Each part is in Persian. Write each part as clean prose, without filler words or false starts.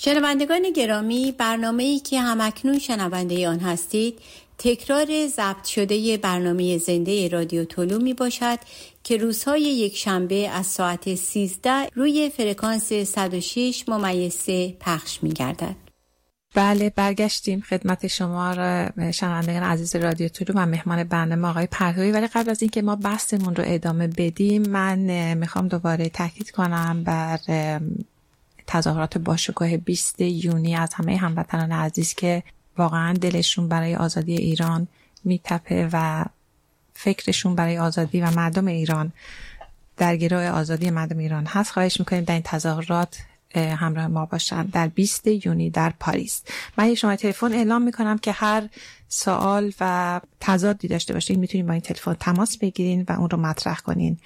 شنوندگان گرامی، برنامه‌ای که همکنون شنونده آن هستید تکرار ضبط شده برنامه زنده رادیو طلوع می باشد که روزهای یک شنبه از ساعت 13 روی فرکانس 106.3 پخش می گردد. بله، برگشتیم خدمت شما را شنوندگان عزیز رادیو طلوع و مهمان برنامه آقای پرتویی. ولی قبل از اینکه ما بحثمون رو ادامه بدیم، من میخوام دوباره تاکید کنم بر تظاهرات باشکوه 20 یونی از همه هموطنان عزیز که واقعا دلشون برای آزادی ایران میتپه و فکرشون برای آزادی و مردم ایران در گروه آزادی مردم ایران هست. خواهش میکنیم در این تظاهرات همراه ما باشن در 20 یونی در پاریس. من یه شماره تلفن اعلام میکنم که هر سوال و تضادی داشته باشین میتونین با این تلفن تماس بگیرین و اون رو مطرح کنین.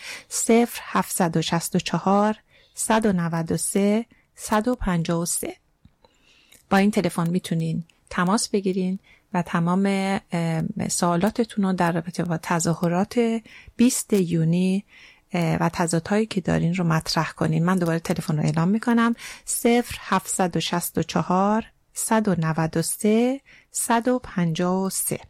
0764 193 153. با این تلفن میتونین تماس بگیرین و تمام سوالاتتون رو در رابطه با تظاهرات 20 یونی و تضادهایی که دارین رو مطرح کنین. من دوباره تلفن رو اعلام میکنم: 0764 193 153.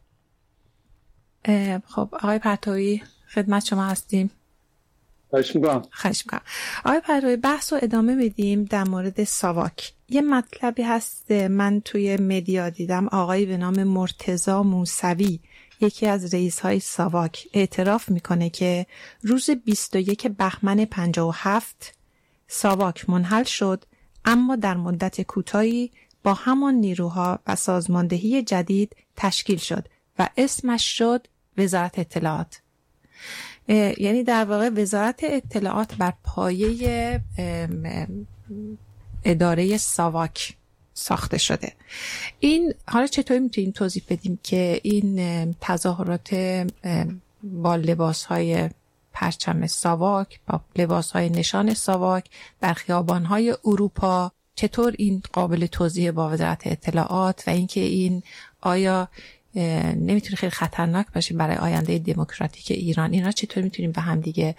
خب آقای پرتویی خدمت شما هستیم. خواهش میکنم. آقای پرتویی، بحث رو ادامه میدیم در مورد ساواک. یه مطلبی هست من توی مدیا دیدم، آقایی به نام مرتضی موسوی، یکی از رئیس‌های ساواک، اعتراف میکنه که روز 21 بهمن 57 ساواک منحل شد، اما در مدت کوتاهی با همان نیروها و سازماندهی جدید تشکیل شد و اسمش شد وزارت اطلاعات. یعنی در واقع وزارت اطلاعات بر پایه اداره ساواک ساخته شده. این حالا چطوری میتونیم توضیح بدیم که این تظاهرات با لباسهای پرچم ساواک، با لباسهای نشان ساواک در خیابانهای اروپا، چطور این قابل توضیح با وزارت اطلاعات و اینکه این آیا نمیتونه خیلی خطرناک باشه برای آینده دموکراتیک ایران؟ اینا چطور میتونیم به هم دیگه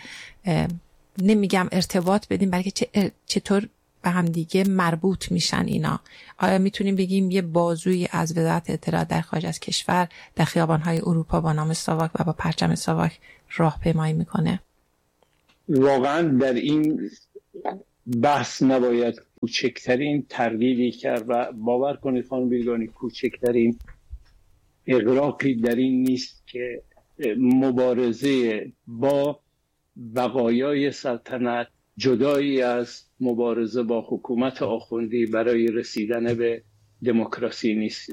نمیگم ارتباط بدیم، بلکه چطور به هم دیگه مربوط میشن اینا؟ آیا میتونیم بگیم یه بازوی از وزارت اطلاعات در خارج از کشور در خیابان‌های اروپا با نام ساواک و با پرچم ساواک راهپیمایی میکنه؟ واقعا در این بحث نباید کوچکترین تردیدی کرد و باور کنید خانم بیگانی کوچکترین اغراقی در این نیست که مبارزه با بقایای سلطنت جدایی از مبارزه با حکومت آخوندی برای رسیدن به دموکراسی نیست.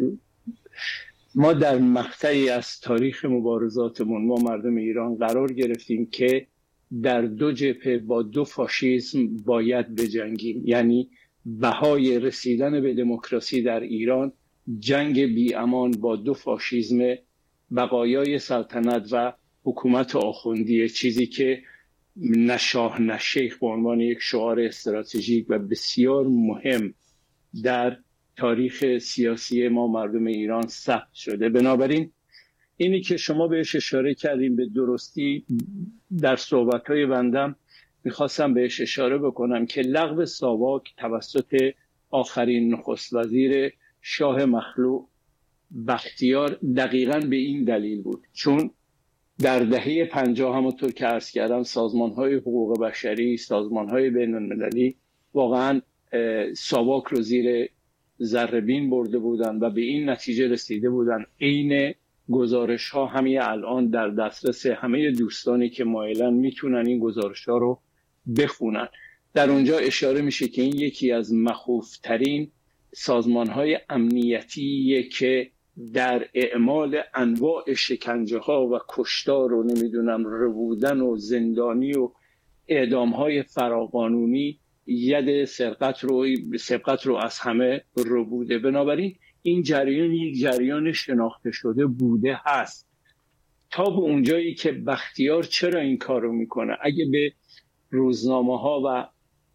ما در مقطعی از تاریخ مبارزاتمون، ما مردم ایران قرار گرفتیم که در دو جبهه با دو فاشیسم باید بجنگیم. یعنی بهای رسیدن به دموکراسی در ایران جنگ بی امان با دو فاشیسم، بقایای سلطنت و حکومت آخوندی، چیزی که نه شاه نه شیخ به عنوان یک شعار استراتژیک و بسیار مهم در تاریخ سیاسی ما مردم ایران ثبت شده. بنابراین اینی که شما بهش اشاره کردیم به درستی در صحبت‌های بندم میخواستم بهش اشاره بکنم که لغو ساواک توسط آخرین نخست وزیر شاه مخلوع بختیار دقیقاً به این دلیل بود، چون در دهه 50 همونطور که عرض کردم سازمان‌های حقوق بشری، سازمان‌های بین‌المللی واقعاً ساواک رو زیر ذره‌بین برده بودن و به این نتیجه رسیده بودن. عین گزارش‌ها همین الان در دسترس همه دوستانی که مایلن میتونن این گزارش‌ها رو بخونن. در اونجا اشاره میشه که این یکی از مخوف‌ترین سازمان‌های امنیتیه که در اعمال انواع شکنجه‌ها و کشتار و ربودن و زندانی و اعدام‌های فراقانونی ید سبقت رو از همه ربوده. بنابراین این جریان یک جریان شناخته شده بوده هست تا به اونجایی که بختیار چرا این کار رو میکنه. اگه به روزنامه‌ها و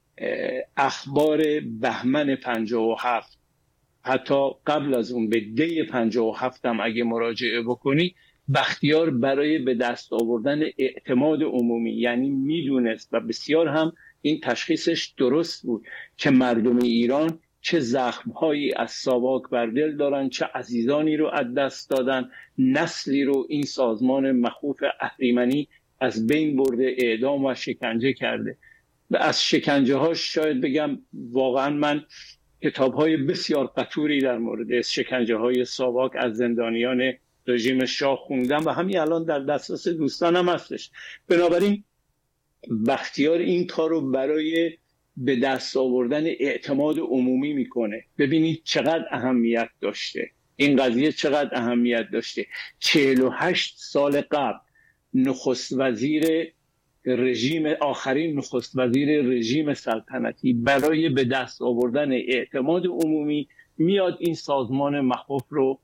اخبار بهمن 57 حتی قبل از اون به دی 57 هم اگه مراجعه بکنی، بختیار برای به دست آوردن اعتماد عمومی، یعنی میدونست و بسیار هم این تشخیصش درست بود که مردم ایران چه زخم‌هایی از ساواک بر دل دارن، چه عزیزانی رو از دست دادن، نسلی رو این سازمان مخوف اهریمنی از بین برده، اعدام و شکنجه کرده. و از شکنجه هاش شاید بگم واقعا من کتاب‌های بسیار قطوری در مورد شکنجه های ساواک از زندانیان رژیم شاه خوندم و همین الان در دسترس دوستانم هستش. بنابراین بختیار این کار رو برای به دست آوردن اعتماد عمومی میکنه. ببینید چقدر اهمیت داشته این قضیه، چقدر اهمیت داشته. 48 سال قبل نخست وزیر رژیم، آخرین نخست وزیر رژیم سلطنتی، برای به دست آوردن اعتماد عمومی میاد این سازمان مخوف رو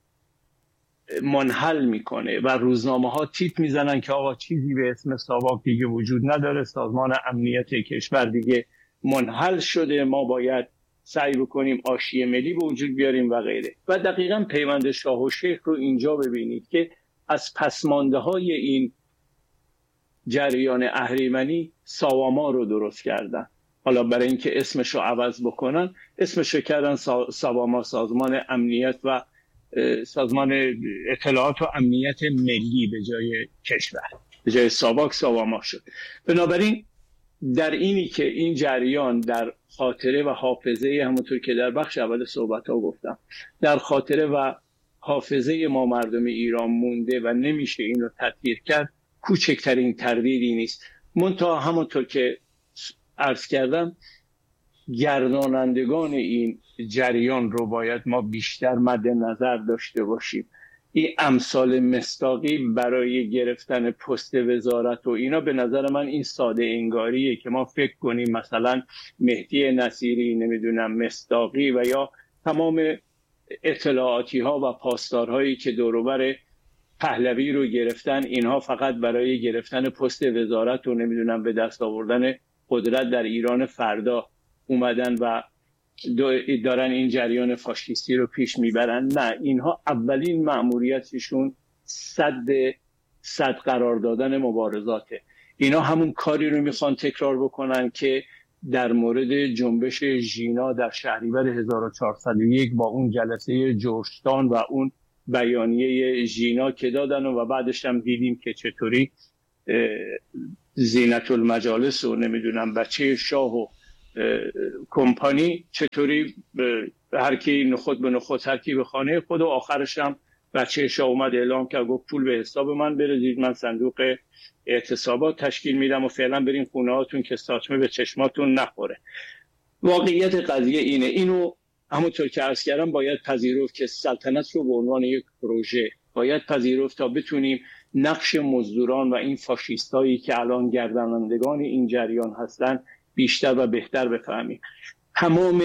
منحل میکنه و روزنامه ها تیتر میزنن که آقا چیزی به اسم ساواک دیگه وجود نداره، سازمان امنیت کشور دیگه منحل شده، ما باید سعی بکنیم آشی ملی به وجود بیاریم و غیره. و دقیقاً پیوند شاه و شیخ رو اینجا ببینید که از پسمانده های این جریان اهریمنی ساواما رو درست کردن. حالا برای اینکه اسمش رو عوض بکنن اسمش رو کردن ساواما، سازمان امنیت و سازمان اطلاعات و امنیت ملی به جای کشور، به جای ساواک ساواما شد. بنابراین در اینی که این جریان در خاطره و حافظه، همونطور که در بخش اول صحبت ها گفتم، در خاطره و حافظه ما مردم ایران مونده و نمیشه این رو تطهیر کرد، کوچکترین تردیدی نیست. منتها همونطور که عرض کردم گردانندگان این جریان رو باید ما بیشتر مد نظر داشته باشیم. این امثال مصداقی برای گرفتن پست وزارت و اینا به نظر من این ساده انگاریه که ما فکر کنیم مثلا مهدی نصیری، نمیدونم مصداقی و یا تمام اطلاعاتی ها و پاسدارهایی که دوروبر پهلوی رو گرفتن، اینها فقط برای گرفتن پست وزارت و نمیدونم به دست آوردن قدرت در ایران فردا اومدن و دارن این جریان فاشیستی رو پیش میبرن. نه، اینها اولین مأموریتشون صد قرار دادن مبارزاته. اینا همون کاری رو میخوان تکرار بکنن که در مورد جنبش ژینا در شهریور 1401 با اون جلسه جورجتاون و اون بیانیه ژینا که دادن و بعدش هم دیدیم که چطوری زینت المجالس و نمیدونم بچه شاه و کمپانی چطوری هر کی نخود به نخود، هر کی به خانه خود، و آخرش هم بچه شاه اومد اعلام کرد گفت پول به حساب من بریزید، من صندوق اعتصابات تشکیل میدم و فعلا برین خونه هاتون که ساچمه به چشماتون نخوره. واقعیت قضیه اینه. اینو همونطور که عرض کردم باید پذیرفت که سلطنت رو به عنوان یک پروژه باید پذیرفت تا بتونیم نقش مزدوران و این فاشیستایی که الان گردانندگان این جریان هستن بیشتر و بهتر بفهمیم. تمام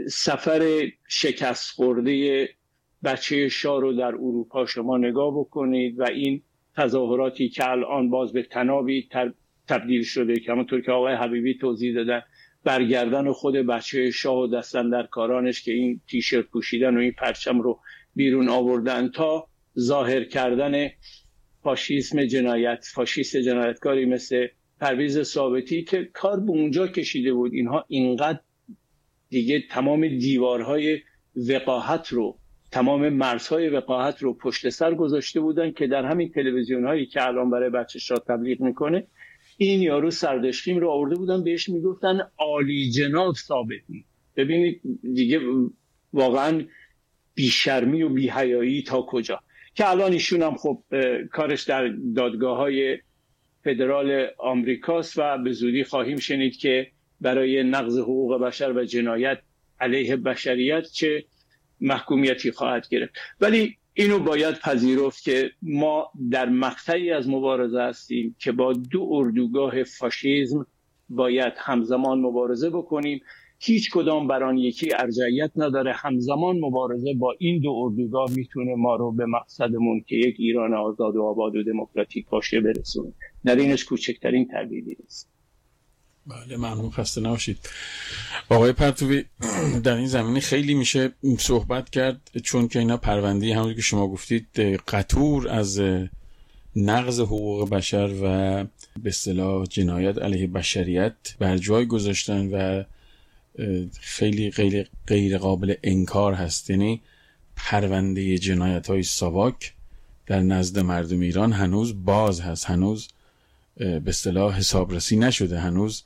سفر شکست خورده بچه شاه رو در اروپا شما نگاه بکنید و این تظاهراتی که الان باز به تنابی تبدیل شده که همونطور که آقای حبیبی توضیح دادن، برگردن خود بچه شاه و دستاندرکارانش که این تیشرت پوشیدن و این پرچم رو بیرون آوردن، تا ظاهر کردن فاشیسم فاشیست جنایتکاری مثل پرویز ثابتی که کار به اونجا کشیده بود. اینها اینقدر دیگه تمام دیوارهای وقاحت رو، تمام مرزهای وقاحت رو پشت سر گذاشته بودن که در همین تلویزیون هایی که الان برای بچه شاه تبلیغ میکنه این یارو سردشکیم رو آورده بودن بهش میگفتن عالی جناب ثابتی. ببینید دیگه واقعا بیشرمی و بی‌حیایی تا کجا که الان ایشون هم خب کارش در دادگاه‌های فدرال آمریکاست و به زودی خواهیم شنید که برای نقض حقوق بشر و جنایت علیه بشریت چه محکومیتی خواهد گرفت. ولی اینو باید پذیرفت که ما در مقطعی از مبارزه هستیم که با دو اردوگاه فاشیسم باید همزمان مبارزه بکنیم. هیچ کدام بر آن یکی ارجحیت نداره. همزمان مبارزه با این دو اردوگاه میتونه ما رو به مقصدمون که یک ایران آزاد و آباد و دموکراتیک باشه برسونه. در اینش کوچکترین تردیدی نیست. بله، ممنون، خسته نباشید. آقای پرتوی، در این زمینه خیلی میشه صحبت کرد چون که اینا پرونده همونجوری که شما گفتید قطور از نقض حقوق بشر و به اصطلاح جنایت علیه بشریت بر جای گذاشتن و خیلی غیر قابل انکار هست. یعنی پرونده جنایت‌های ساواک در نزد مردم ایران هنوز باز هست، هنوز به اصطلاح حسابرسی نشده، هنوز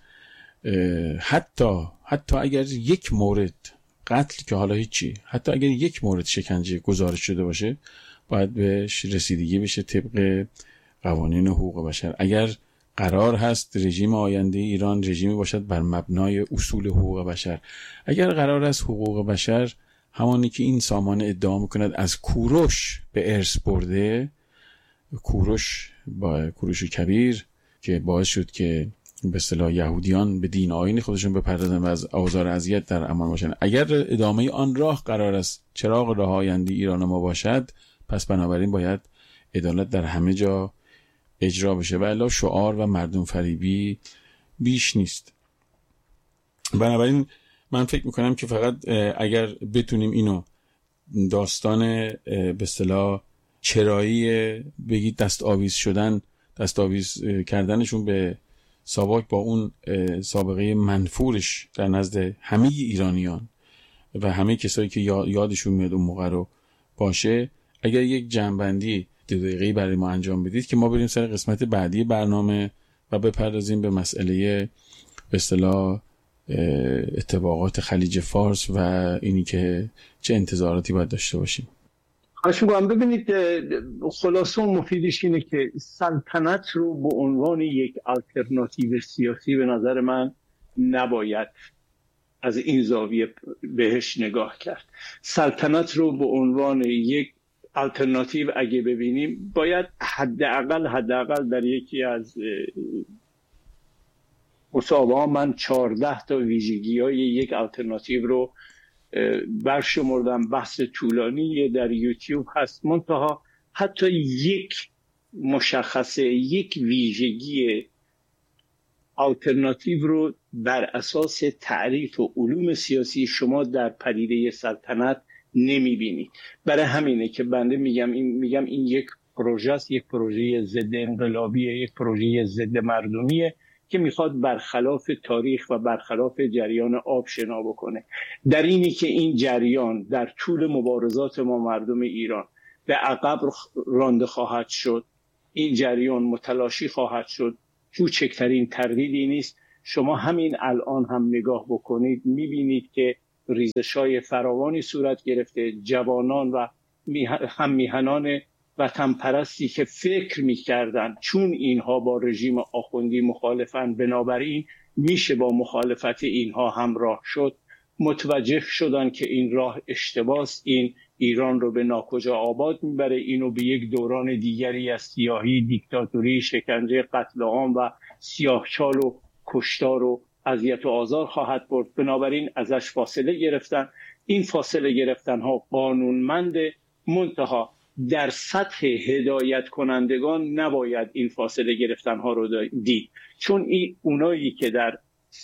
حتی اگر یک مورد قتل که حالا هیچی، حتی اگر یک مورد شکنجه گزارش شده باشه باید بهش رسیدگی بشه طبق قوانین حقوق بشر. اگر قرار هست رژیم آینده ایران رژیمی باشد بر مبنای اصول حقوق بشر، اگر قرار است حقوق بشر همانی که این سامان ادعا میکند از کوروش به ارث برده، کوروش با کوروش کبیر که باعث شد که به اصطلاح یهودیان به دین آیین خودشون بپردازن و از آزار اذیت در امان باشن، اگر ادامه آن راه قرار است چراغ راه آینده ایران ما باشد، پس بنابراین باید عدالت در همه جا اجرا بشه و الا شعار و مردم فریبی بیش نیست. بنابراین من فکر میکنم که فقط اگر بتونیم اینو داستان به اصطلاح چرایی بگید دست آویز کردنشون به ساواک با اون سابقه منفورش در نزد همه ایرانیان و همه کسایی که یادشون میاد اون موقع رو باشه، اگر یک جنبندی 2 دقیقه‌ای برای ما انجام بدید که ما بریم سر قسمت بعدی برنامه و بپردازیم به مسئله به اصطلاح اتفاقات خلیج فارس و اینی که چه انتظاراتی باید داشته باشیم. خواهش می‌کنم. ببینید خلاصه و مفیدش اینه که سلطنت رو به عنوان یک آلترناتیو سیاسی به نظر من نباید از این زاویه بهش نگاه کرد. سلطنت رو به عنوان یک آلترناتیو اگه ببینیم باید حداقل در یکی از مصاحبه‌ها من 14 تا ویژگی‌های یک آلترناتیو رو برشمردم. بحث طولانی در یوتیوب هست، منتها حتی یک مشخصه، یک ویژگی آلترناتیو رو بر اساس تعریف و علوم سیاسی شما در پدیده سلطنت نمیبینید. برای همینه که بنده میگم این یک پروژه است، یک پروژه ضد انقلابیه، یک پروژه ضد مردمیه که میخواد برخلاف تاریخ و برخلاف جریان آب شنا بکنه. در اینی که این جریان در طول مبارزات ما مردم ایران به عقب رانده خواهد شد، این جریان متلاشی خواهد شد، کوچکترین تردیدی نیست. شما همین الان هم نگاه بکنید میبینید که ریزش‌های فراوانی صورت گرفته. جوانان و هم میهنان وطن پرستی که فکر می‌کردن چون اینها با رژیم آخوندی مخالفن بنابراین میشه با مخالفت اینها همراه شد، متوجه شدن که این راه اشتباس، این ایران رو به ناکجا آباد میبره، اینو به یک دوران دیگری از سیاهی، دیکتاتوری، شکنجه، قتل عام و سیاهچال و کشتار و اذیت و آزار خواهد برد. بنابراین ازش فاصله گرفتن. این فاصله گرفتن ها قانونمند، منتها در سطح هدایت کنندگان نباید این فاصله گرفتن ها رو دید، چون اونایی که در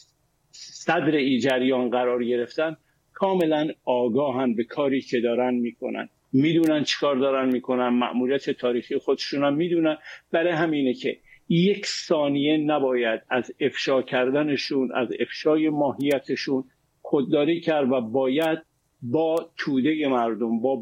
صدر این جریان قرار گرفتن کاملا آگاهن به کاری که دارن میکنن، میدونن چیکار دارن میکنن، مأموریت تاریخی خودشون هم میدونن. برای همینه که یک ثانیه نباید از افشا کردنشون، از افشای ماهیتشون خودداری کرد و باید با توده مردم، با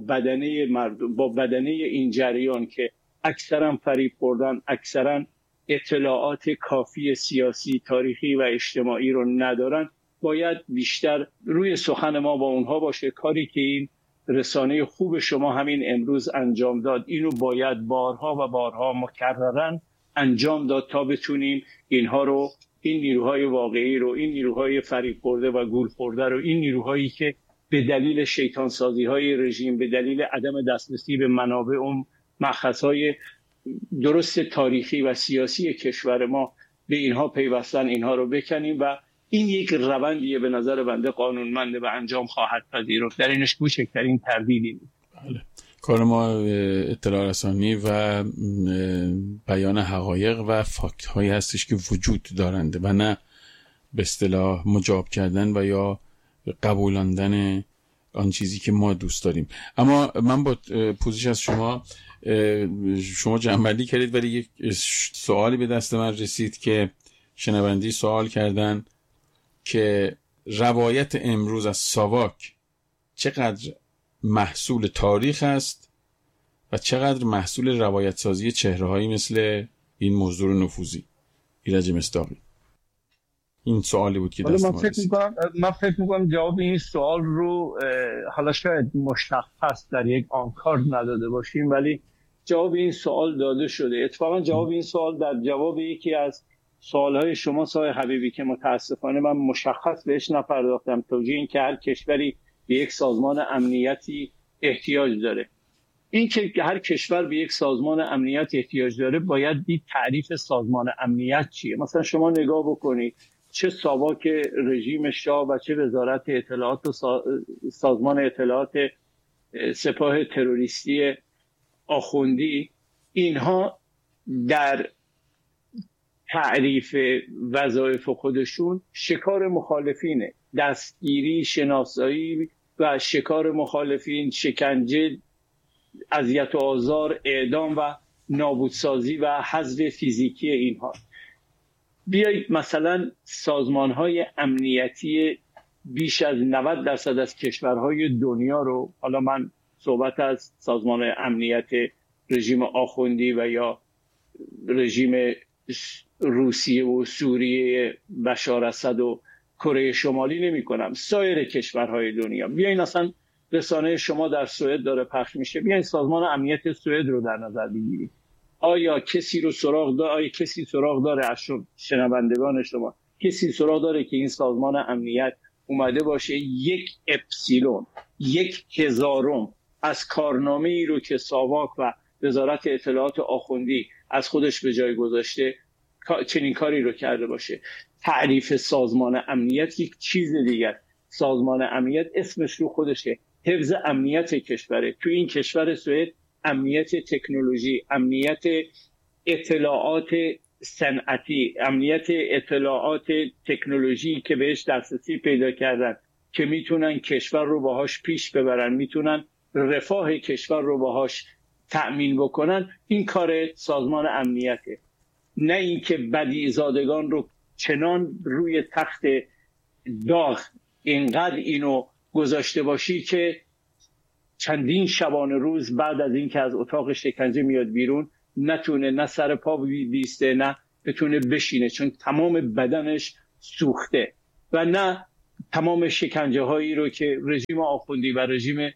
بدنه این جریان که اکثرا فریب خوردن، اکثرا اطلاعات کافی سیاسی، تاریخی و اجتماعی رو ندارن، باید بیشتر روی سخن ما با اونها باشه. کاری که این رسانه خوب شما همین امروز انجام داد، اینو باید بارها و بارها مکررن انجام داد تا بتونیم اینها رو، این نیروهای واقعی رو، این نیروهای فریب خورده و گول خورده رو، این نیروهایی که به دلیل شیطان سازی های رژیم، به دلیل عدم دسترسی به منابع اون مأخذهای درست تاریخی و سیاسی کشور ما به اینها پیوستن، اینها رو بکنیم و این یک روندیه به نظر بنده قانونمند و انجام خواهد پذیرفت. در اینش کوچکترین تردیدی نیست. بله. کار ما اطلاع رسانی و بیان حقایق و فاکت هایی هستش که وجود دارند و نه به اصطلاح مجاب کردن و یا قبولاندن آن چیزی که ما دوست داریم. اما من با پوزش از شما جمع‌بندی کردید، ولی یک سوالی به دست من رسید که شنوندی سوال کردن که روایت امروز از ساواک چقدر محصول تاریخ است و چقدر محصول روایت سازی چهره‌هایی مثل این مزدور نفوذی ایرج مصداقی؟ این سوالی بود که دست ما رسید. من فکر میکنم جواب این سوال رو حالا شاید مشخص در یک آنکارد نداده باشیم، ولی جواب این سوال داده شده. اتفاقا جواب این سوال در جواب یکی از سوالهای شما آقای حبیبی که متاسفانه من مشخص بهش نپرداختم، توجیه این که هر کشوری به یک سازمان امنیتی احتیاج داره. این که هر کشور به یک سازمان امنیت احتیاج داره باید دید تعریف سازمان امنیت چیه. مثلا شما نگاه بکنید چه ساواک رژیم شاه و چه وزارت اطلاعات و سازمان اطلاعات سپاه تروریستی آخوندی، اینها در تعریف وظایف خودشون شکار مخالفینه، دستگیری، شناسایی و شکار مخالفین، شکنجه، اذیت و آزار، اعدام و نابودسازی و حذف فیزیکی اینها. بیایید مثلا سازمان‌های امنیتی بیش از 90% از کشورهای دنیا رو، حالا من صحبت از سازمان امنیت رژیم آخوندی و یا رژیم روسیه و سوریه بشار اسد و کره شمالی نمی کنم، سایر کشورهای دنیا. بیاین اصلا رسانه شما در سوئد داره پخش میشه، بیاین سازمان امنیت سوئد رو در نظر بگیرید. آیا کسی رو سراغ داره؟ آیا کسی سراغ داره از شنوندگان شما؟ کسی سراغ داره که این سازمان امنیت اومده باشه یک اپسیلون، یک هزارم از کارنامه ای رو که ساواک و وزارت اطلاعات آخوندی از خودش به جای گذاشته چنین کاری رو کرده باشه؟ تعریف سازمان امنیت یک چیز دیگر. سازمان امنیت اسمش رو خودشه، حفظ امنیت کشوره. تو این کشور سوئد امنیت تکنولوژی، امنیت اطلاعات صنعتی، امنیت اطلاعات تکنولوژی که بهش دسترسی پیدا کردن که میتونن کشور رو باهاش پیش ببرن، میتونن رفاه کشور رو باهاش تأمین بکنن، این کار سازمان امنیته. نه اینکه بدیزادگان رو چنان روی تخت داغ اینقدر اینو گذاشته باشی که چندین شبانه روز بعد از اینکه از اتاق شکنجه میاد بیرون نتونه نه سر پا بیسته نه بتونه بشینه، چون تمام بدنش سوخته، و نه تمام شکنجه هایی رو که رژیم آخوندی و رژیم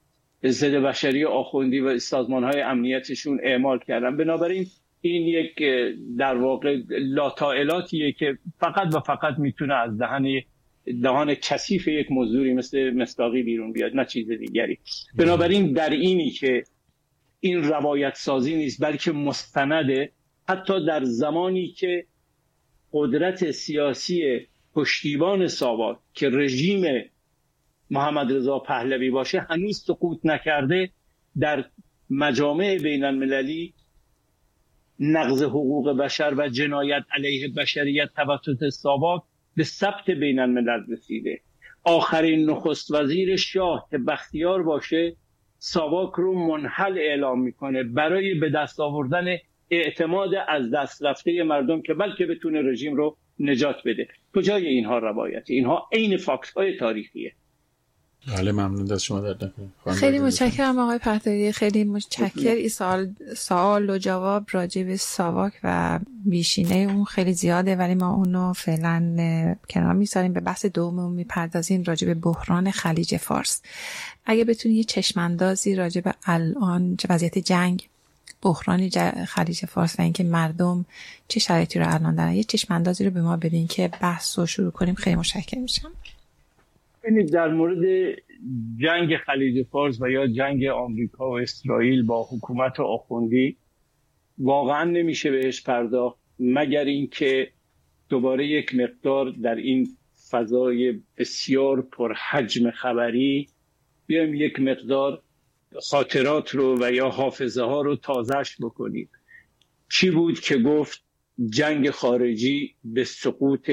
ضد بشری آخوندی و سازمان های امنیتشون اعمال کردن. بنابراین این یک در واقع لاطائلاتیه که فقط و فقط میتونه از دهان کثیف یک مزدوری مثل مصداقی بیرون بیاد، نه چیز دیگری. بنابراین در اینی که این روایت سازی نیست بلکه مستنده، حتی در زمانی که قدرت سیاسی پشتیبان ساواک که رژیم محمد رضا پهلوی باشه هنوز سقوط نکرده، در مجامع بین المللی نقض حقوق بشر و جنایت علیه بشریت توسط ساواک به ثبت بین الملل رسیده. آخرین نخست وزیر شاه که بختیار باشه ساواک رو منحل اعلام میکنه برای به دست آوردن اعتماد از دست رفته مردم که بلکه بتونه رژیم رو نجات بده. کجای اینها روایت؟ اینها عین فاکت های تاریخیه. بله ممنون از شما. درد نکنه. خیلی متشکرم آقای پهلوی، خیلی متشکرم. این سوال و جواب راجع به ساواک و بیشینه اون خیلی زیاده، ولی ما اونو فعلا کنار میذاریم. به بحث دوممون میپردازیم، راجع به بحران خلیج فارس. اگه بتونی یه چشماندازی راجع به الان وضعیت جنگ، بحران خلیج فارس و اینکه مردم چه شرایطی رو الان دارن، یه چشماندازی رو به ما بدین که بحث رو شروع کنیم، خیلی متشکرم میشم. در مورد جنگ خلیج فارس و یا جنگ آمریکا و اسرائیل با حکومت آخوندی واقعا نمیشه بهش پرداخت مگر اینکه دوباره یک مقدار در این فضای بسیار پرحجم خبری بیایم یک مقدار خاطرات رو و یا حافظه ها رو تازهش بکنیم. چی بود که گفت جنگ خارجی به سقوط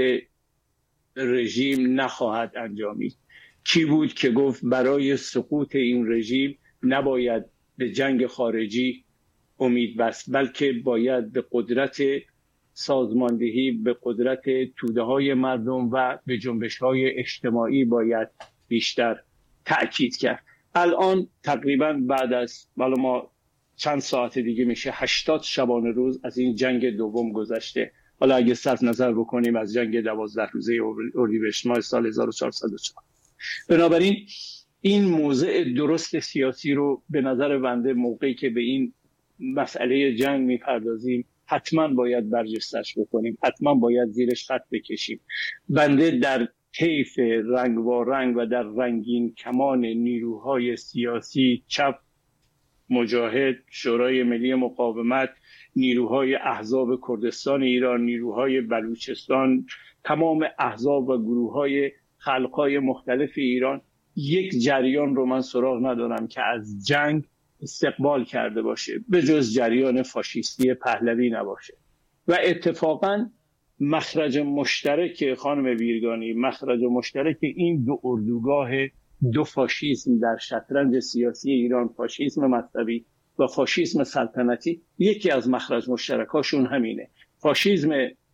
رژیم نخواهد انجامید؟ کی بود که گفت برای سقوط این رژیم نباید به جنگ خارجی امید بست، بلکه باید به قدرت سازماندهی به قدرت توده‌های مردم و به جنبش‌های اجتماعی باید بیشتر تأکید کرد. الان تقریبا بعد از ما چند ساعت دیگه میشه 80 شبانه روز از این جنگ دوم گذشته. حالا اگه صرف نظر بکنیم از جنگ 12 روزه اردیبهشت ماه سال 1404. بنابراین این موضع درست سیاسی رو به نظر بنده موقعی که به این مسئله جنگ میپردازیم حتما باید برجستش بکنیم، حتما باید زیرش خط بکشیم. بنده در طیف رنگ و در رنگین کمان نیروهای سیاسی، چپ، مجاهد، شورای ملی مقاومت، نیروهای احزاب کردستان ایران، نیروهای بلوچستان، تمام احزاب و گروههای خلقهای مختلف ایران، یک جریان رو من سراغ ندارم که از جنگ استقبال کرده باشه به جز جریان فاشیستی پهلوی نباشه. و اتفاقا مخرج مشترک خانم بیرگانی، مخرج مشترک این دو اردوگاه دو فاشیسم در شطرنج سیاسی ایران، فاشیسم مذهبی و فاشیسم سلطنتی، یکی از مخرج مشترکاشون همینه. فاشیسم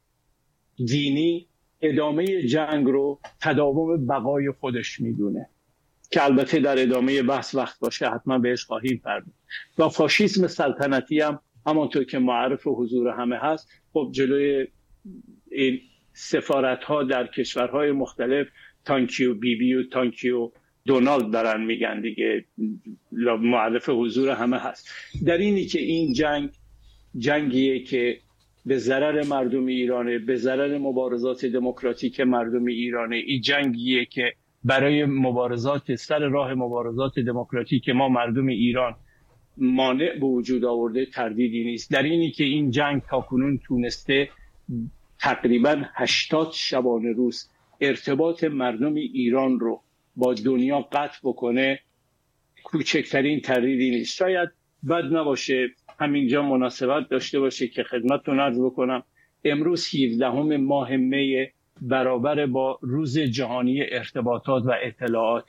دینی ادامه جنگ رو تداوم بقای خودش میدونه که البته در ادامه بحث وقت باشه حتما بهش خواهیم پرداخت. و فاشیسم سلطنتی هم همانطور که معرف حضور همه هست، خب جلوی این سفارت‌ها در کشورهای مختلف تانکیو بیبی و تانکیو دونالد دارن میگن دیگه، معرف حضور همه هست. در اینی که این جنگیه که به ضرر مردم ایرانه، به ضرر مبارزات دموکراتیک مردم ایرانه. این جنگیه که برای مبارزات سر راه مبارزات دموکراتیک ما مردم ایران مانع به وجود آورده تردیدی نیست. در اینی که این جنگ تاکنون تونسته تقریبا 80 شبانه روز ارتباط مردم ایران رو با دنیا قطع بکنه کوچکترین تردیدی نیست. شاید بد نباشه همینجا مناسبت داشته باشه که خدمتتون عرض بکنم امروز 17 ماه می برابر با روز جهانی ارتباطات و اطلاعات،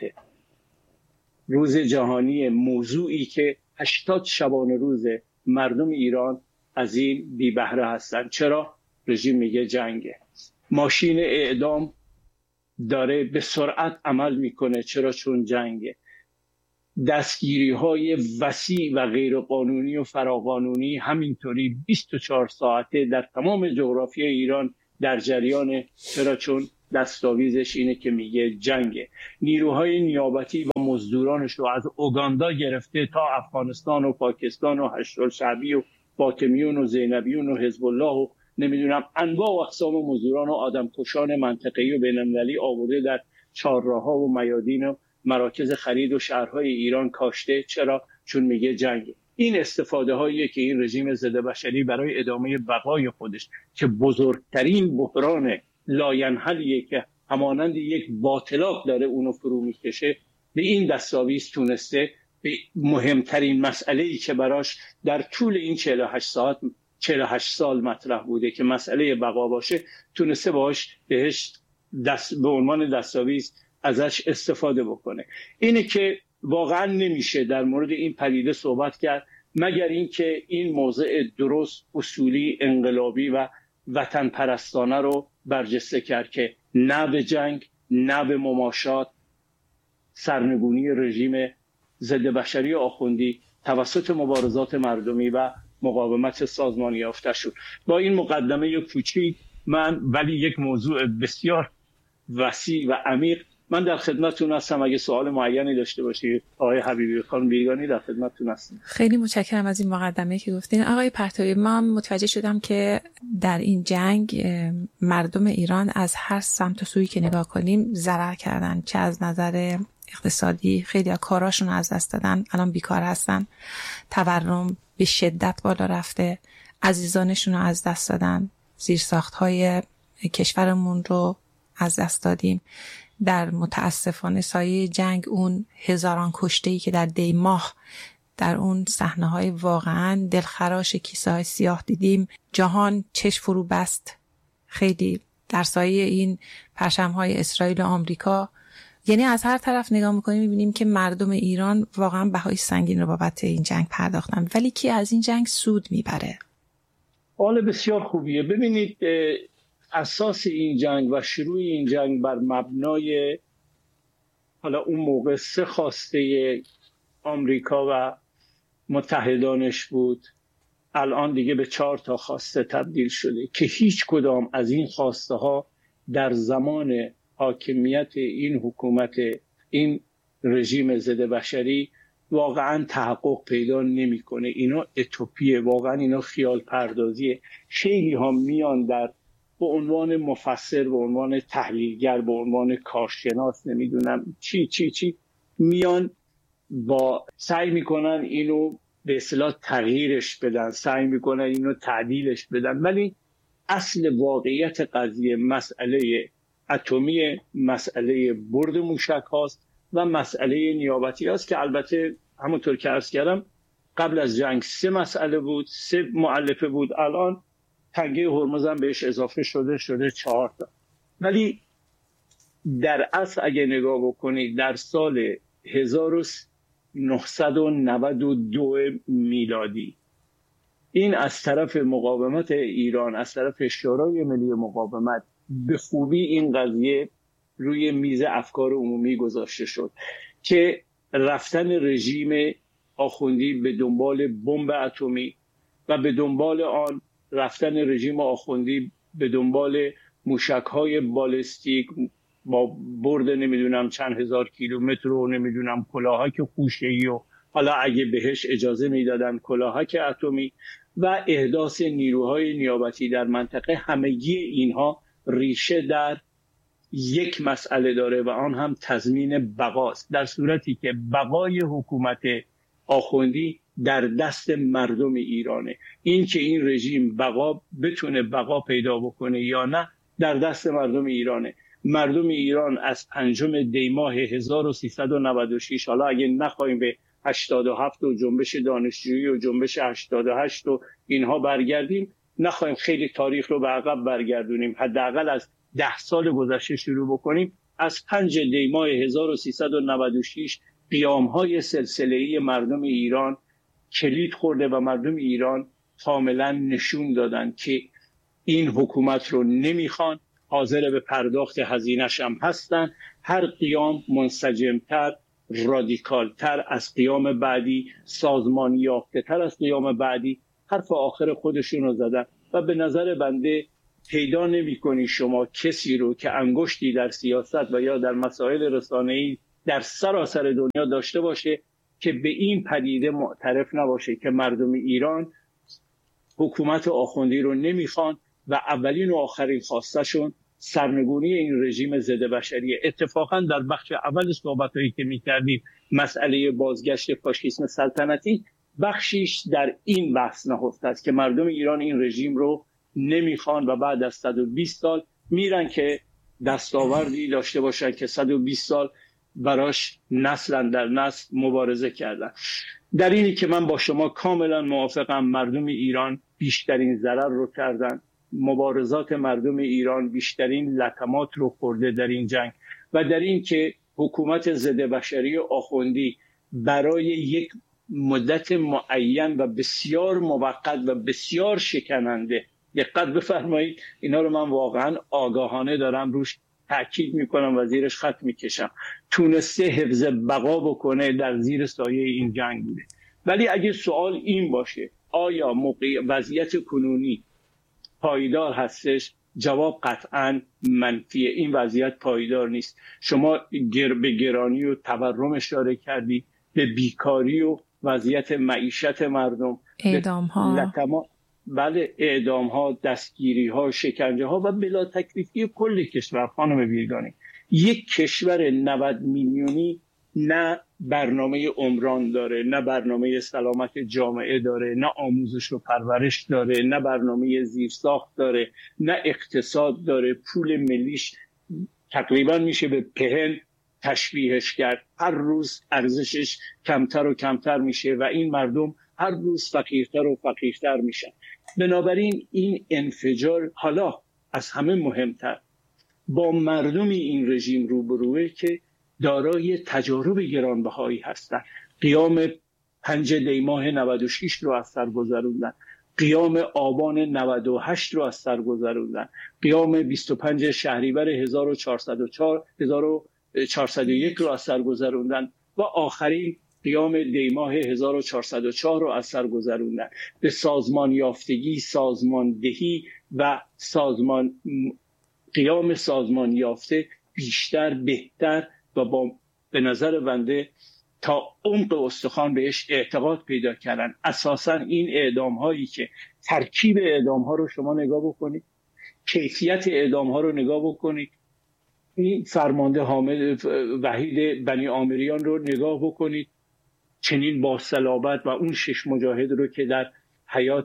روز جهانی موضوعی که 80 شبانه روز مردم ایران از این بی بهره هستن. چرا؟ رژیم میگه جنگه. ماشین اعدام داره به سرعت عمل میکنه. چرا؟ چون جنگه. دستگیری های وسیع و غیر قانونی و فراقانونی همینطوری 24 ساعته در تمام جغرافیای ایران در جریانه. چرا؟ چون دستاویزش اینه که میگه جنگه. نیروهای نیابتی و مزدورانش رو از اوگاندا گرفته تا افغانستان و پاکستان و هشت‌الشعبی و فاطمیون و زینبیون و حزب الله و نمیدونم انواع و اقسام مزدوران و آدمکشان منطقه‌ای و بین‌المللی آورده در چهارراه‌ها و میادین و مراکز خرید و شهرهای ایران کاشته. چرا؟ چون میگه جنگه. این استفاده هاییه که این رژیم ضد بشری برای ادامه بقای خودش که بزرگترین بحران لاینحلیه که همانند یک باطلاق داره اونو فرو میکشه، به این دستاویز تونسته به مهمترین مسئله‌ای که براش در طول این 48 سال مطرح بوده که مسئله بقا باشه، تونسته بهش به عنوان دستاویز ازش استفاده بکنه. اینه که واقعا نمیشه در مورد این پدیده صحبت کرد مگر اینکه این موضع درست، اصولی، انقلابی و وطن پرستانه رو برجسته کرد که نه به جنگ، نه به مماشات، سرنگونی رژیم ضد بشری آخوندی توسط مبارزات مردمی و مقاومت سازمانی یافته شد. با این مقدمه کوچیک ولی یک موضوع بسیار وسیع و عمیق، من در خدمتتون هستم. اگه سوال معینی داشته باشید آقای حبیبی خانم بیرگانی در خدمتتون هستم. خیلی متشکرم از این مقدمه که گفتین. آقای پرتوی، من متوجه شدم که در این جنگ مردم ایران از هر سمت و سویی که نگاه کنیم ضرر کردن، چه از نظر اقتصادی، خیلی از کاراشون از دست دادن، الان بیکار هستن، تورم به شدت بالا رفته، عزیزانشون رو از دست دادن، زیرساخت‌های کشورمون رو از دست دادیم. در متاسفانه سایه جنگ اون هزاران کشته‌ای که در دی ماه در اون صحنه‌های واقعاً دلخراش کیسه‌های سیاه دیدیم، جهان چشم فرو بست. خیلی در سایه این پرچم‌های اسرائیل و آمریکا، یعنی از هر طرف نگاه می‌کنیم می‌بینیم که مردم ایران واقعاً بهای سنگین رو بابت این جنگ پرداختن. ولی کی از این جنگ سود میبره؟ سوال بسیار خوبیه. ببینید اساس این جنگ و شروع این جنگ بر مبنای حالا اون موقع 3 خواسته آمریکا و متحدانش بود، الان دیگه به 4 تا خواسته تبدیل شده که هیچ کدام از این خواسته ها در زمان حاکمیت این حکومت، این رژیم ضد بشری واقعا تحقق پیدا نمیکنه. اینا اتوپیه، واقعا اینا خیال پردازیه. خیلی ها میان در به عنوان مفسر، به عنوان تحلیلگر، به عنوان کارشناس، نمیدونم چی میان با سعی میکنن اینو به اصطلاح تغییرش بدن، سعی میکنن اینو تعدیلش بدن، ولی اصل واقعیت قضیه مسئله اتمی، مسئله برد موشک هاست و مسئله نیابتی هاست که البته همونطور که عرض کردم قبل از جنگ 3 مسئله بود، 3 مؤلفه بود، الان تنگه هرمز هم بهش اضافه شده 4 تا. ولی در اصل اگه نگاه بکنید در سال 1992 میلادی این از طرف مقاومت ایران، از طرف شورای ملی مقاومت به خوبی این قضیه روی میز افکار عمومی گذاشته شد که رفتن رژیم آخوندی به دنبال بمب اتمی و به دنبال آن رفتن رژیم آخوندی به دنبال موشک‌های بالستیک با برد نمیدونم چند هزار کیلومتر و نمیدونم کلاهک خوشه‌ای و حالا اگه بهش اجازه میدادن کلاهک اتمی و احداث نیروهای نیابتی در منطقه، همگی اینها ریشه در یک مسئله داره و آن هم تضمین بقاست، در صورتی که بقای حکومت آخوندی در دست مردم ایرانه. این که این رژیم بتونه بقا پیدا بکنه یا نه در دست مردم ایرانه. مردم ایران از 5 دی ماه 1396، حالا اگه نخواهیم به 87 و جنبش دانشجویی و جنبش 88 و اینها برگردیم، نخواهیم خیلی تاریخ رو به عقب برگردونیم، حداقل از 10 سال گذشته شروع بکنیم، از 5 دی ماه 1396 قیام‌های سلسله‌ای مردم ایران کلید خورده و مردم ایران کاملا نشون دادن که این حکومت رو نمیخوان، حاضر به پرداخت هزینه‌ش هم هستن. هر قیام منسجمتر، رادیکالتر از قیام بعدی، سازمانی یافته‌تر از قیام بعدی حرف آخر خودشون رو زدن و به نظر بنده پیدا نمی‌کنی شما کسی رو که انگشتی در سیاست و یا در مسائل رسانه‌ای در سراسر دنیا داشته باشه که به این پدیده معترف نباشه که مردم ایران حکومت آخوندی رو نمیخوان و اولین و آخرین خواستشون سرنگونی این رژیم ضد بشریه. اتفاقا در بخش اول صحبتایی که می‌کردیم مسئله بازگشت فاشیسم سلطنتی بخشیش در این بحث نهفته است که مردم ایران این رژیم رو نمیخوان و بعد از 120 سال میرن که دستاوردی داشته باشن که 120 سال براش نسل در نسل مبارزه کردن. در اینی که من با شما کاملا موافقم، مردم ایران بیشترین ضرر رو کردن، مبارزات مردم ایران بیشترین لطمات رو خورده در این جنگ و در این که حکومت ضد بشری آخوندی برای یک مدت معین و بسیار موقت و بسیار شکننده، دقت بفرمایید اینا رو من واقعا آگاهانه دارم روش تأکید میکنم و زیرش خط میکشم، تونسته حفظ بقا بکنه در زیر سایه این جنگ بوده. ولی اگه سوال این باشه آیا وضعیت کنونی پایدار هستش، جواب قطعاً منفیه. این وضعیت پایدار نیست. شما به گرانی و تورم اشاره کردی، به بیکاری و وضعیت معیشت مردم، اعدام ها، بله اعدام ها، دستگیری ها، شکنجه ها و بلا تکلیفی کل کشور. خانم بیرگانی، یک کشور 90 میلیونی نه برنامه عمران داره، نه برنامه سلامت جامعه داره، نه آموزش و پرورش داره، نه برنامه زیرساخت داره، نه اقتصاد داره. پول ملیش تقریبا میشه به پهن تشبیهش کرد. هر روز ارزشش کمتر و کمتر میشه و این مردم هر روز فقیرتر و فقیرتر میشن. بنابراین این انفجار حالا از همه مهمتر با مردمی این رژیم روبروه که دارای تجارب گرانبهایی هستند. قیام 5 دی ماه 96 رو از سر گذروندن. قیام آبان 98 رو از سر گذروندن، قیام 25 شهریور 1401 رو از سر گذروندن و آخرین قیام دیماه 1404 رو از سر گذروندن. به سازمان یافتگی، سازماندهی و قیام سازمان یافته بیشتر، بهتر و به نظر بنده تا عمق استخوان بهش اعتقاد پیدا کردن. اساساً این اعدام هایی که ترکیب اعدام ها رو شما نگاه بکنید، کیفیت اعدام ها رو نگاه بکنید، این فرمانده حامد وحید بنی آمریان رو نگاه بکنید، چنین با صلابت، و اون 6 مجاهد رو که در حیات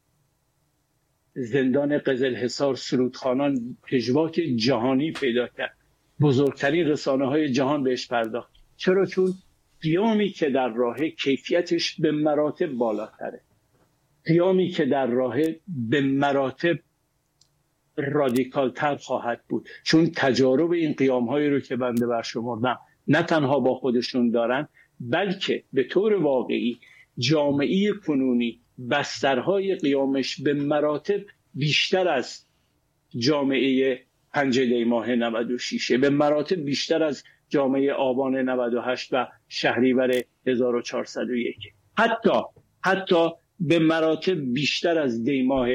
زندان قزلحصار سرودخوانان پژواک جهانی پیدا کرد، بزرگترین رسانه های جهان بهش پرداخت. چرا؟ چون قیامی که در راه کیفیتش به مراتب بالاتره، قیامی که در راه به مراتب رادیکالتر خواهد بود، چون تجارب این قیام‌هایی رو که بنده برشمردم نه تنها با خودشون دارن، بلکه به طور واقعی جامعه کنونی بسترهای قیامش به مراتب بیشتر از جامعه 5 دیماه 96، به مراتب بیشتر از جامعه آبان 98 و شهریور 1401، حتی به مراتب بیشتر از دیماه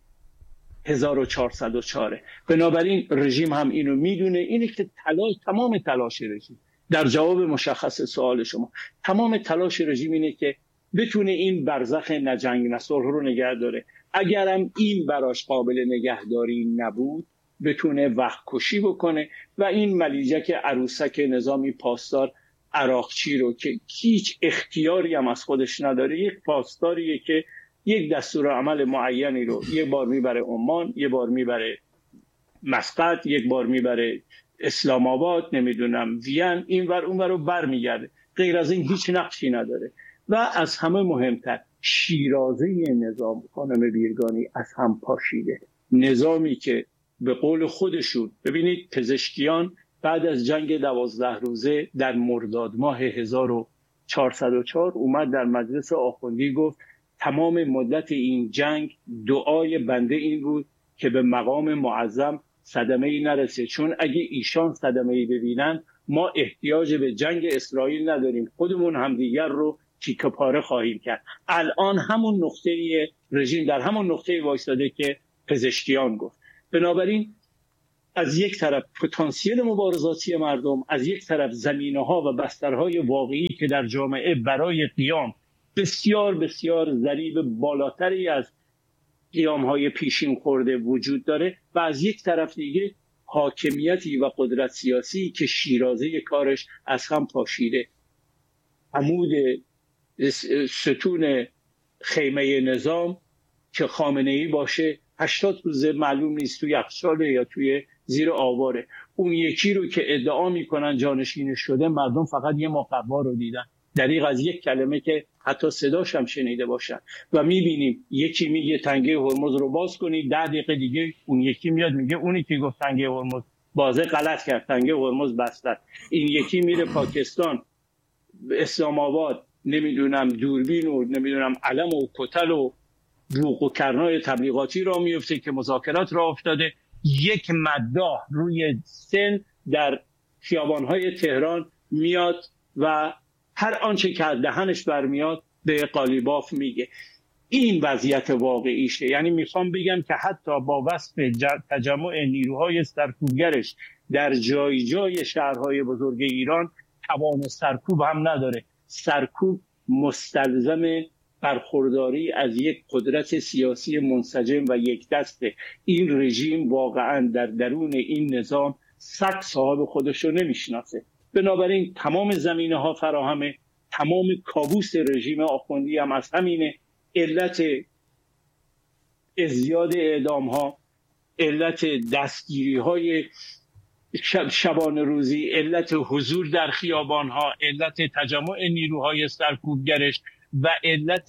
1404. بنابراین رژیم هم اینو میدونه. اینه که تمام تلاش رژیم، در جواب مشخص سوال شما، تمام تلاش رژیم اینه که بتونه این برزخ نجنگ نصلح رو نگه داره. اگرم این براش قابل نگهداری نبود، بتونه وقت کشی بکنه و این ملیجک عروسک نظامی پاسدار عراقچی رو که هیچ اختیاری هم از خودش نداره، یک پاسداریه که یک دستور عمل معینی رو یک بار میبره عمان، یک بار میبره مسقط، یک بار میبره اسلام آباد، نمیدونم وین، اینور اونور رو برمیگرده، غیر از این هیچ نقشی نداره. و از همه مهمتر شیرازه نظام خانم بیرگانی از هم پاشیده. نظامی که به قول خودشون، ببینید پزشکیان بعد از جنگ 12 روزه در مرداد ماه 1404 اومد در مجلس آخوندی گفت تمام مدت این جنگ دعای بنده این بود که به مقام معظم صدمه‌ای نرسه، چون اگه ایشان صدمه‌ای ببینن ما احتیاج به جنگ اسرائیل نداریم، خودمون همدیگر رو تیکه پاره خواهیم کرد. الان همون نقطه رژیم در همون نقطه وایساده که پزشکیان گفت. بنابراین از یک طرف پتانسیل مبارزاتی مردم، از یک طرف زمینه‌ها و بسترهای واقعی که در جامعه برای قیام بسیار بسیار ضریب بالاتری از قیام‌های پیشین خورده وجود داره، و از یک طرف دیگه حاکمیتی و قدرت سیاسی که شیرازه کارش از هم پاشیده. عمود ستون خیمه نظام که خامنه‌ای باشه 80 روزه معلوم نیست توی یخچاله یا توی زیر آواره. اون یکی رو که ادعا میکنن جانشین شده، مردم فقط یه مقوا رو دیدن، دریغ از یک کلمه که حتی صداش هم شنیده باشن. و میبینیم یکی میگه تنگه هرمز رو باز کنید، 10 دقیقه دیگه اون یکی میاد میگه اونی که گفت تنگه هرمز بازه غلط کرد، تنگه هرمز بسته. این یکی میره پاکستان، اسلام آباد، نمیدونم دوربین و نمیدونم علم و کتل و بوق و کرنای تبلیغاتی را میفته که مذاکرات را افتاده. یک مداح روی سن در خیابان‌های تهران میاد و هر آنچه که دهنش برمیاد به قالیباف میگه. این وضعیت واقعیشه. یعنی میخوام بگم که حتی با وصف تجمع نیروهای سرکوبگرش در جای جای شهرهای بزرگ ایران توان سرکوب هم نداره. سرکوب مستلزم برخورداری از یک قدرت سیاسی منسجم و یک دسته. این رژیم واقعا در درون این نظام سگ صاحب خودش رو نمیشناسه. بنابراین تمام زمینه ها فراهمه. تمام کابوس رژیم آخوندی هم از همینه. علت ازدیاد اعدام ها، علت دستگیری های شبانه روزی، علت حضور در خیابان ها، علت تجمع نیروهای سرکوبگرش و علت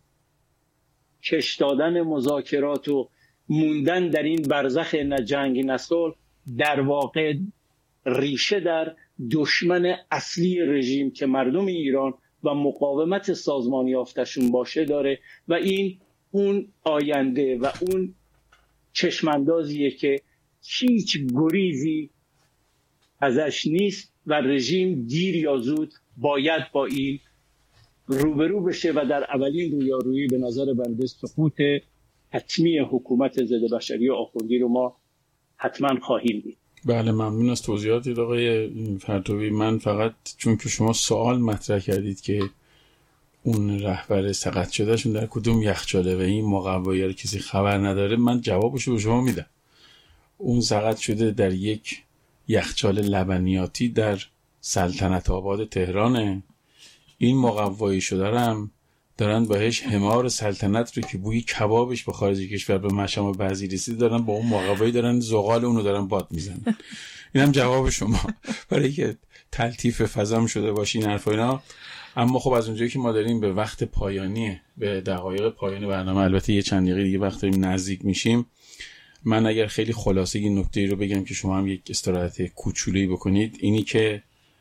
کش دادن مذاکرات و موندن در این برزخ جنگ نصلح در واقع ریشه در دشمن اصلی رژیم که مردم ایران و مقاومت سازمان یافتشون باشه داره. و این اون آینده و اون چشماندازیه که هیچ گریزی ازش نیست و رژیم دیر یا زود باید با این روبرو بشه و در اولین رویارویی به نظر بنده سقوط حتمی حکومت ضد بشری و آخوندی رو ما حتما خواهیم دید. بله، ممنون از توضیحاتت آقای پرتوی. من فقط چون که شما سوال مطرح کردید که اون رهبر سقط شدهشون در کدوم یخچاله و این مقوایی رو کسی خبر نداره، من جوابشو به شما میدم. اون سقط شده در یک یخچال لبنیاتی در سلطنت آباد تهرانه. این مقوایی شده هم دارن بهش حمار سلطنت رو که بوی کبابش به خارج کشور به مشام بعضی رسید دارن با اون مقوایی دارن زغال اونو دارن باد میزنن. اینم جواب شما برای که تلطیف فضام شده باشه این حرفا اینا. اما خب از اونجایی که ما داریم به وقت پایانی، به دقایق پایان برنامه، البته یه چند دقیقه دیگه وقت داریم نزدیک میشیم، من اگر خیلی خلاصه این نکته رو بگم که شما هم یک استراحت کوچولویی بکنید، اینی که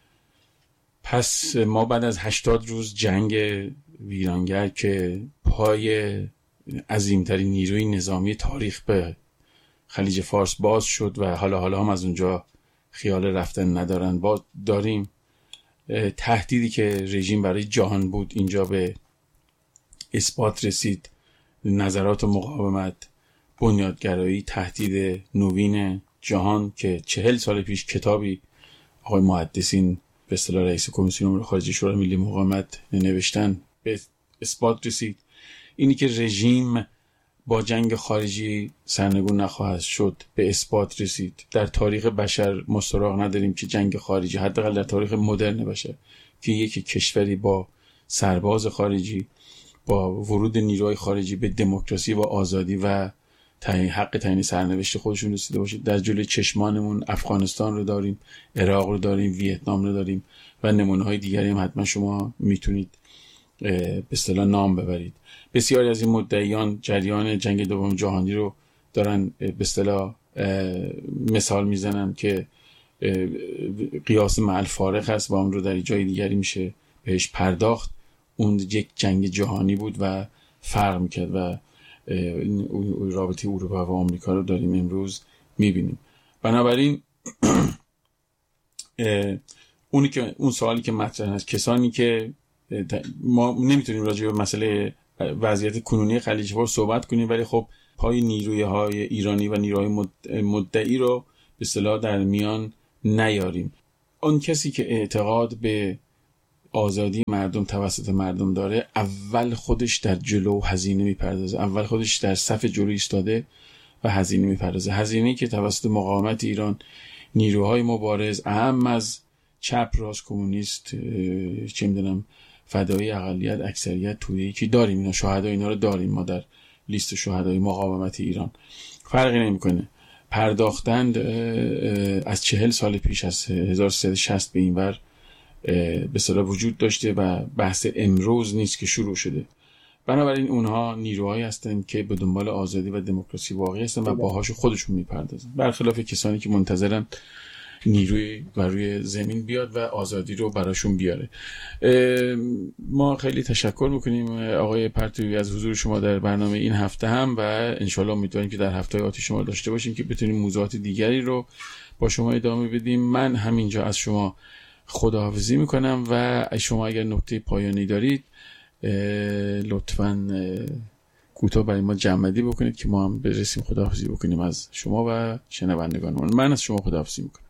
پس ما بعد از 80 روز جنگ ویرانگر که پای عظیمترین نیروی نظامی تاریخ به خلیج فارس باز شد و حالا هم از اونجا خیال رفتن ندارن، با داریم تهدیدی که رژیم برای جهان بود اینجا به اثبات رسید. نظرات مقاومت، بنیادگرایی، تهدید نوین جهان که 40 سال پیش کتابی آقای محدثین به اصطلاح رئیس کمیسیون امور خارجه شورای ملی مقاومت نوشتن به اثبات رسید. اینی که رژیم با جنگ خارجی سرنگون نخواهد شد به اثبات رسید. در تاریخ بشر ما سراغ نداریم که جنگ خارجی، حداقل در تاریخ مدرن بشر، که یک کشوری با سرباز خارجی، با ورود نیروهای خارجی به دموکراسی و آزادی و حق تعیین سرنوشت خودشون رسیده باشه. در جلوی چشمانمون افغانستان رو داریم، عراق رو داریم، ویتنام رو داریم و نمونه‌های دیگری هم حتما شما میتونید به اصطلاح نام ببرید. بسیاری از این مدعیان جریان جنگ دوم جهانی رو دارن به اصطلاح مثال میزنن که قیاس مع الفارق هست و اون رو در جای دیگری میشه بهش پرداخت. اون یک جنگ جهانی بود و فرق میکرد و رابطه اروپا و آمریکا رو داریم امروز میبینیم. بنابراین اون سوالی که مطرح هست، کسانی که ما نمیتونیم راجع به مسئله وضعیت کنونی خلیج فارس صحبت کنیم، ولی خب پای نیروهای ایرانی و نیروهای مدعی رو به اصطلاح در میان نیاریم. اون کسی که اعتقاد به آزادی مردم توسط مردم داره، اول خودش در جلو هزینه میپردازه، اول خودش در صف جلو ایستاده و هزینه میپردازه. هزینه‌ای که توسط مقاومت ایران نیروهای مبارز، اهم از چپ، راست، کمونیست، چه میدونم فدایی، اقلیت، اکثریت، تویی که داریم، اینا شهدا، اینا رو داریم ما در لیست شهدای مقاومت ایران، فرقی نمیکنه، پرداختند از 40 سال پیش، از 1360 به این ور به اصطلاح وجود داشته و بحث امروز نیست که شروع شده. بنابراین اونها نیروهایی هستند که به دنبال آزادی و دموکراسی واقعی هستن و باهاش خودشون میپردازن، برخلاف کسانی که منتظرن نیروی بر روی زمین بیاد و آزادی رو براشون بیاره. ما خیلی تشکر میکنیم آقای پرتوی از حضور شما در برنامه این هفته هم و انشالله امیدواریم که در هفته آتی شما داشته باشیم که بتونیم موضوعات دیگری رو با شما ادامه بدیم. من همینجا از شما خداحافظی میکنم و شما اگر نکته پایانی دارید لطفاً کوتاه برای ما جمع‌بندی بکنید که ما هم برسیم خداحافظی بکنیم از شما و شنوندگانمون. من از شما خداحافظی میکنم.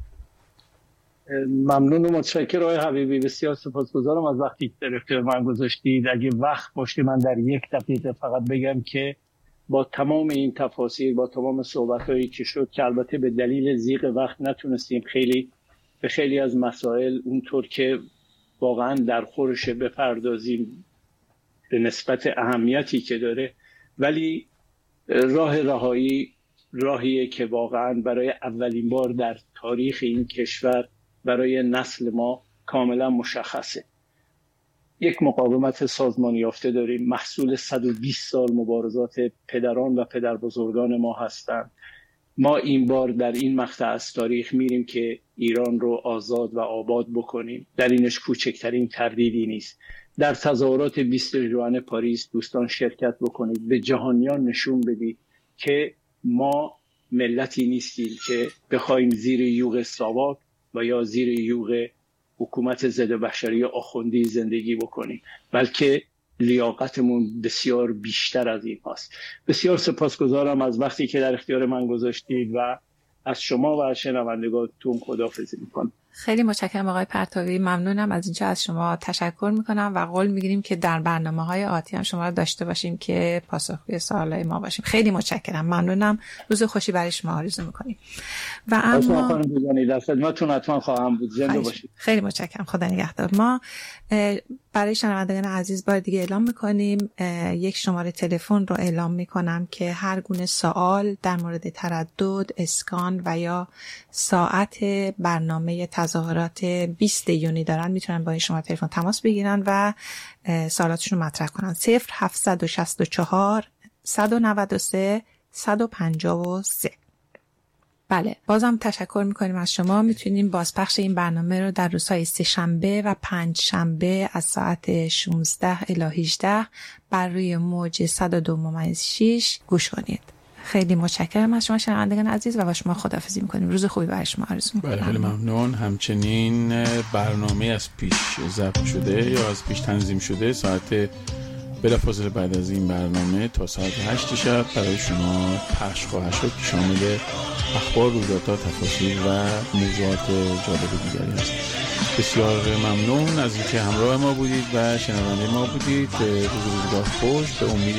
ممنون و متشکرم آقای حبیبی، بسیار سپاسگزارم از وقتی در اختیار من گذاشتید. اگه وقت باشه من در 1 دقیقه فقط بگم که با تمام این تفاصیل، با تمام صحبت‌هایی که شد که البته به دلیل ضیق وقت نتونستیم به خیلی از مسائل اونطور که واقعا در خورش بپردازیم به نسبت اهمیتی که داره، ولی راه رهایی راهیه که واقعا برای اولین بار در تاریخ این کشور برای نسل ما کاملا مشخصه. یک مقاومت سازمانی یافته داریم، محصول 120 سال مبارزات پدران و پدربزرگان ما هستند. ما این بار در این مقطع از تاریخ میریم که ایران رو آزاد و آباد بکنیم. در اینش کوچکترین تردیدی نیست. در تظاهرات 20 ژوئن پاریس دوستان شرکت بکنید، به جهانیان نشون بدید که ما ملتی نیستیم که بخوایم زیر یوغ ساواک و یا زیر یوغ حکومت ضد بشری آخوندی زندگی بکنیم، بلکه لیاقتمون بسیار بیشتر از این هاست. بسیار سپاسگزارم از وقتی که در اختیار من گذاشتید و از شما و از شنوندگانتون خداحافظی میکنم. خیلی متشکرم آقای پرتوی، ممنونم از اینجا از شما تشکر میکنم و قول میگیریم که در برنامه‌های آتی هم شما رو داشته باشیم که پاسخگوی سوالای ما باشیم. خیلی متشکرم، ممنونم، روز خوشی برای شما آرزو میکنیم. و اما در خدمتتون حتما خواهم بود. زنده باشید. خیلی متشکرم، خدا نگهدار. ما برای شنوندگان عزیز بار دیگه اعلام میکنیم، یک شماره تلفن رو اعلام میکنم که هر گونه سوال در مورد تردد، اسکان و یا ساعت برنامه تظاهرات 20 یونی دارن میتونن با این شماره تلفن تماس بگیرن و سوالاتشون رو مطرح کنن. 0764 193 153. بله، بازم تشکر میکنیم از شما. میتونیم بازپخش این برنامه رو در روزهای سه‌شنبه و پنجشنبه از ساعت 16 الی 18 بر روی موج 102.6 گوش کنید. خیلی متشکرم از شما شنوندگان عزیز و با شما خداحافظی میکنیم. روز خوبی برای شما آرزو میکنم. بله، خیلی ممنون. همچنین برنامه از پیش ضبط شده یا از پیش تنظیم شده ساعت بلافاصله بعد از این برنامه تا ساعت 8 شب برای شما پخش خواهد شد که شامل اخبار، رویدادها، تفاصیل و موضوعات جالب دیگری هست. بسیار ممنون از اینکه همراه ما بودید و شنونده ما بودید. روزگار خوش. به امید